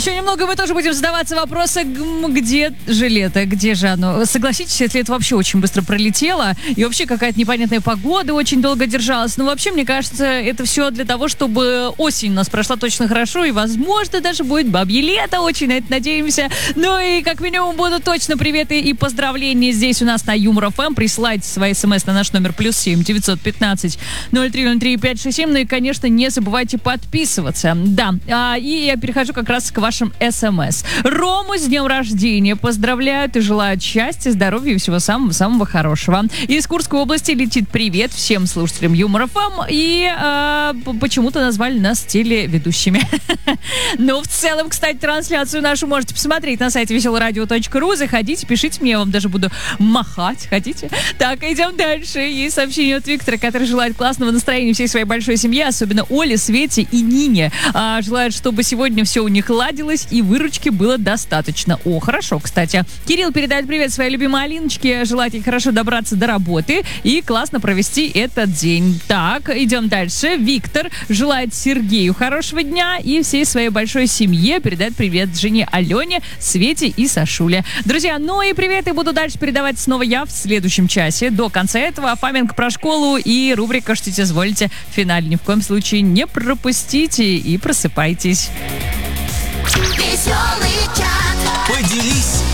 Еще немного мы тоже будем задаваться вопросом, где же лето, где же оно? Согласитесь, это лето вообще очень быстро пролетело, и вообще какая-то непонятная погода очень долго держалась. Но вообще, мне кажется, это все для того, чтобы осень у нас прошла точно хорошо, и, возможно, даже будет бабье лето, очень на это надеемся. Ну и, как минимум, будут точно приветы и поздравления здесь у нас на Юмор ФМ. Присылайте свои смс на наш номер +7 915 0303 567. Ну и, конечно, не забывайте подписываться. Да, и я перехожу как раз к вашим смс. Рому с днем рождения поздравляют и желают счастья, здоровья и всего самого-самого хорошего. Из Курской области летит привет всем слушателям Юмор ФМ, и почему-то назвали нас телеведущими. Ну, в целом, кстати, трансляцию нашу можете посмотреть на сайте веселорадио.ру. Заходите, пишите мне, я вам даже буду махать. Хотите? Так, идем дальше. Есть сообщение от Виктора, который желает классного настроения всей своей большой семье, особенно Оле, Свете и Нине. Желает, чтобы сегодня все у них ладилось и выручки было достаточно. О, хорошо, кстати. Кирилл передает привет своей любимой Алиночке. Желает ей хорошо добраться до работы и классно провести этот день. Так, идем дальше. Виктор желает Сергею хорошего дня и всей своей большой семье. Передает привет жене Алене, Свете и Сашуле. Друзья, ну и приветы буду дальше передавать снова я в следующем часе. До конца этого Фоменко про школу и рубрика «Что изволите» в финале. Ни в коем случае не пропустите и просыпайтесь. Веселый чат. Поделись